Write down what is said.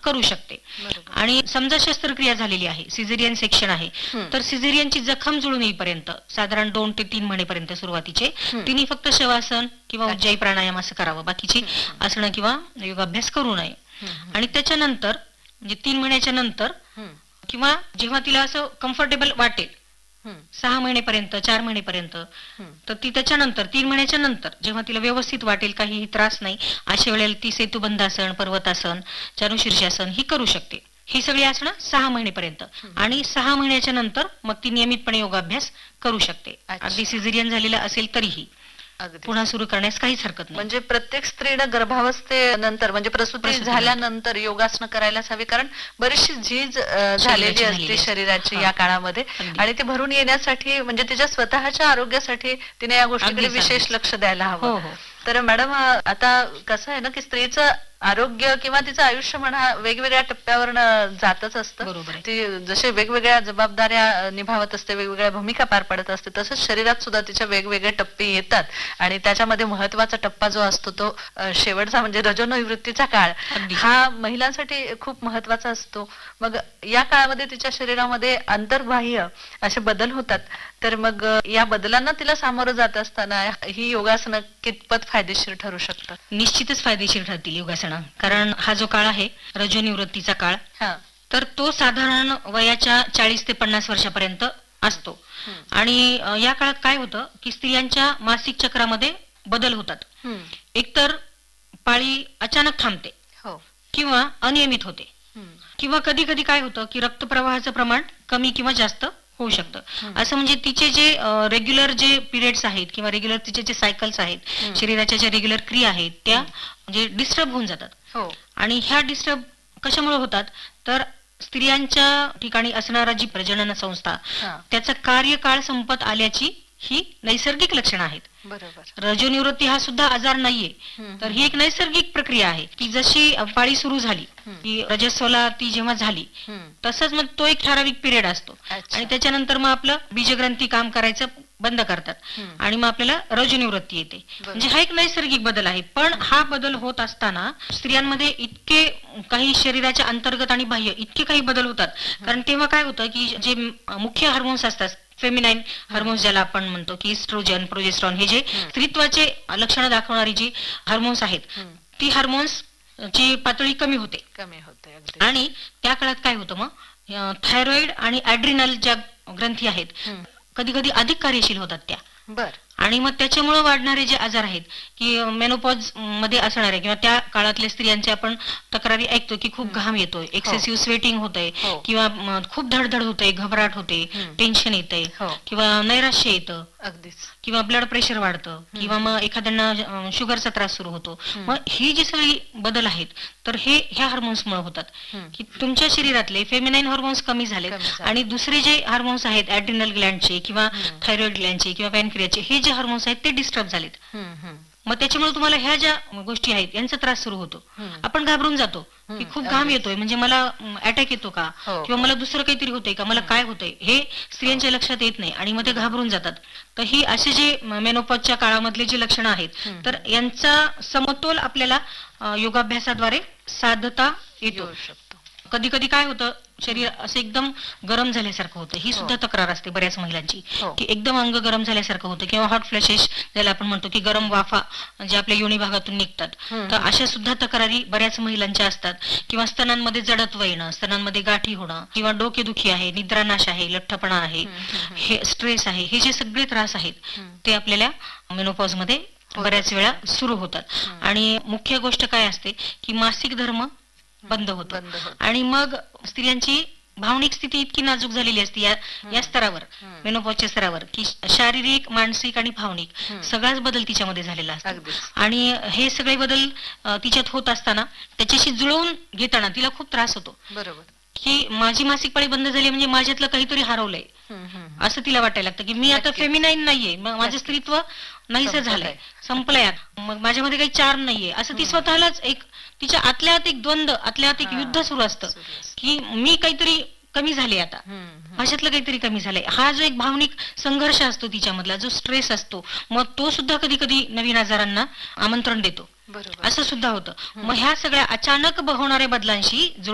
करू शकते. बरोबर. आणि समजा शस्त्रक्रिया झालेली आहे, सिझेरियन सेक्शन आहे, तर सिझेरियनची जखम जुळून येईपर्यंत साधारण 2 ते 3 महिनेपर्यंत सुरुवातीचे तिने फक्त शवासन किंवा उज्जाई प्राणायाम असं करावं, बाकीची आसनं किंवा योगाभ्यास करू नये. आणि त्याच्यानंतर म्हणजे 3 महिन्याच्या नंतर किंवा जेव्हा तिला असं कम्फर्टेबल वाटेल 6 महिनेपर्यंत 4 महिनेपर्यंत, तर ती त्याच्यानंतर 3 महिन्याच्या नंतर जेव्हा तिला व्यवस्थित वाटेल, काहीही त्रास नाही, अशा वेळेला ती सेतुबंधासन, पर्वतासन, चारुशीर्षासन ही करू शकते. ही सगळी आसनं 6 महिनेपर्यंत. आणि 6 महिन्याच्या नंतर मग ती नियमितपणे योगाभ्यास करू शकते. अगदी सिझेरियन झालेला असेल तरीही पुन्हा सुरू करण्यास काहीच हरकत नाही. म्हणजे प्रत्येक स्त्रीनं गर्भावस्थेनंतर म्हणजे प्रसूती झाल्यानंतर योगासनं करायलाच हवी, कारण बरीचशी झीज झालेली असते शरीराची या काळामध्ये, आणि ते भरून येण्यासाठी म्हणजे तिच्या स्वतःच्या आरोग्यासाठी तिने या गोष्टीकडे विशेष लक्ष द्यायला हवं. तर मॅडम, आता कसं आहे ना की स्त्रीचं आरोग्य किंवा तिचं आयुष्य म्हणा वेगवेगळ्या टप्प्यावर जातच असतं. ती जसे वेगवेगळ्या जबाबदाऱ्या निभावत असते, वेगवेगळ्या भूमिका पार पडत असते, तसंच शरीरात सुद्धा तिच्या वेगवेगळे टप्पे येतात. आणि त्याच्यामध्ये महत्वाचा टप्पा जो असतो तो शेवटचा म्हणजे रजोनिवृत्तीचा काळ, हा महिलांसाठी खूप महत्वाचा असतो. मग या काळामध्ये तिच्या शरीरामध्ये अंतर्बाह्य असे बदल होतात. तर मग या बदलांना तिला सामोरं जात असताना ही योगासनं कितपत फायदेशीर ठरू शकतात? निश्चितच फायदेशीर ठरतील योगासनं, कारण हा जो काळ आहे रजोनिवृत्तीचा काळ, तर तो साधारण वयाच्या 40 ते 50 वर्षापर्यंत असतो. आणि या काळात काय होतं की स्त्रियांच्या मासिक चक्रामध्ये बदल होतात. एकतर पाळी अचानक थांबते किंवा अनियमित होते, किंवा कधी कधी काय होतं की रक्तप्रवाहाचं प्रमाण कमी किंवा जास्त होऊ शकतं. असं म्हणजे तिचे जे रेग्युलर जे पिरियड्स आहेत किंवा रेग्युलर तिचे जे सायकल्स आहेत, शरीराच्या ज्या रेग्युलर क्रिया आहेत त्या म्हणजे डिस्टर्ब होऊन जातात. आणि ह्या डिस्टर्ब कशामुळे होतात, तर स्त्रियांच्या ठिकाणी असणारा जी प्रजनन संस्था त्याचा कार्यकाळ संपत आल्याची ही नैसर्गिक लक्षणं आहेत. रजोनिवृत्ती हा सुद्धा आजार नाहीये, तर ही एक नैसर्गिक प्रक्रिया आहे की जशी पाळी सुरू झाली की रजस्वला ती जेव्हा झाली तसंच मग तो एक ठराविक पिरियड असतो, आणि त्याच्यानंतर मग आपलं बीजग्रंथी काम करायचं बंद करतात आणि मग आपल्याला रजोनिवृत्ती येते. म्हणजे हा एक नैसर्गिक बदल आहे. पण हा बदल होत असताना स्त्रियांमध्ये इतके काही शरीराच्या अंतर्गत आणि बाह्य इतके काही बदल होतात, कारण तेव्हा काय होतं की जे मुख्य हार्मोन्स असतात, फेमिनाईन हार्मोन्स ज्याला आपण म्हणतो की इस्ट्रोजन, प्रोजेस्ट्रॉन, हे जे स्त्रीत्वाचे लक्षणं दाखवणारी जी हार्मोन्स आहेत ती हार्मोन्स ची पातळी कमी होते. आणि त्या काळात काय होतं मग थायरॉइड आणि ॲड्रिनल ज्या ग्रंथी आहेत कधी कधी अधिक कार्यशील होतात त्या. आणि मग त्याच्यामुळे वाढणारे जे आजार आहेत की मेनोपॉज मध्ये असणारे किंवा त्या काळातल्या स्त्रियांचे आपण तक्रारी ऐकतो की खूप घाम येतोय, एक्सेसिव्ह स्वेटिंग होतंय, किंवा खूप धडधड होते, घबराट होते, टेन्शन येते, किंवा नैराश्य येतं, किंवा ब्लड प्रेशर वाढतं, किंवा मग एखाद्यांना शुगरचा त्रास सुरू होतो. मग ही जी सगळी बदल आहेत तर हे ह्या हार्मोन्समुळे होतात की तुमच्या शरीरातले फेमिनाईन हार्मोन्स कमी झालेत आणि दुसरे जे हार्मोन्स आहेत ॲड्रिनल ग्लँडचे किंवा थायरॉइड ग्लँडचे किंवा पॅनक्रियाचे, हे जे हार्मोन्स आहेत ते डिस्टर्ब झालेत. मग त्याच्यामुळे तुम्हाला ह्या ज्या गोष्टी आहेत यांचा त्रास सुरू होतो. आपण घाबरून जातो की खूप घाम येतोय म्हणजे मला अटॅक येतो का, किंवा मला दुसरं काहीतरी होतंय का, मला काय होतंय हे स्त्रियांच्या लक्षात येत नाही आणि मग ते घाबरून जातात. तर ही असे जे मेनोपॉजच्या काळामधले जे लक्षणं आहेत तर यांचा समतोल आपल्याला योगाभ्यासाद्वारे साधता येतो. कधी कधी काय होतं, शरीर असं एकदम गरम झाल्यासारखं होतं, ही सुद्धा तक्रार असते बऱ्याच महिलांची की एकदम अंग गरम झाल्यासारखं होतं, किंवा हॉट फ्लॅशेस ज्याला आपण म्हणतो की गरम वाफा जे आपल्या योनी भागातून निघतात, तर अशा सुद्धा तक्रारी बऱ्याच महिलांच्या असतात. किंवा स्तनांमध्ये जडत्व येणं, स्तनांमध्ये गाठी होणं, किंवा डोकेदुखी आहे, निद्रानाश आहे, लठ्ठपणा आहे, हे स्ट्रेस आहे, हे जे सगळे त्रास आहेत ते आपल्याला मेनोपॉज मध्ये बऱ्याच वेळा सुरू होतात. आणि मुख्य गोष्ट काय असते की मासिक धर्म बंद होतो, आणि मग स्त्रियांची भावनिक स्थिती इतकी नाजूक झालेली असते या स्तरावर, मेनोपॉजच्या स्तरावर, की शारीरिक, मानसिक आणि भावनिक सगळाच बदल तिच्यामध्ये झालेला असतो. आणि हे सगळे बदल तिच्यात होत असताना त्याच्याशी जुळवून घेताना तिला खूप त्रास होतो की माझी मासिक पाळी बंद झाली म्हणजे माझ्यातलं काहीतरी हरवलंय असं तिला वाटायला लागतं की मी आता फेमिनाईन नाहीये, माझं स्त्रीत्व नाहीसं झालंय, संपलंय, मग माझ्यामध्ये काही चार्म नाहीये, असं ती स्वतःलाच एक तिच्या आतल्या आत एक द्वंद्व, आतल्या आत एक युद्ध सुरू असतं की मी काहीतरी कमी झाले, आता माझ्यातलं काहीतरी कमी झालंय. हा जो एक भावनिक संघर्ष असतो तिच्यामधला, जो स्ट्रेस असतो, मग तो सुद्धा कधी कधी नवीन आजारांना आमंत्रण देतो, असं सुद्धा होतं. मग ह्या सगळ्या अचानक होणाऱ्या बदलांशी